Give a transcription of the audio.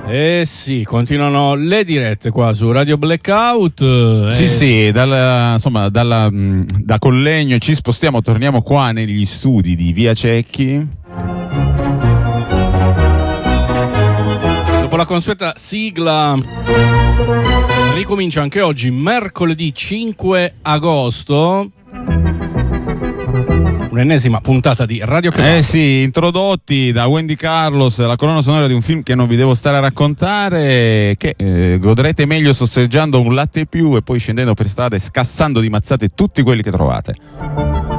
Eh sì, continuano le dirette qua su Radio Blackout. Sì, da Collegno ci spostiamo, torniamo qua negli studi di Via Cecchi. Dopo la consueta sigla, ricomincia anche oggi, mercoledì 5 agosto. Un'ennesima puntata di Radio Kebab. Sì, introdotti da Wendy Carlos, la colonna sonora di un film che non vi devo stare a raccontare, che godrete meglio sorseggiando un latte più e poi scendendo per strada e scassando di mazzate tutti quelli che trovate.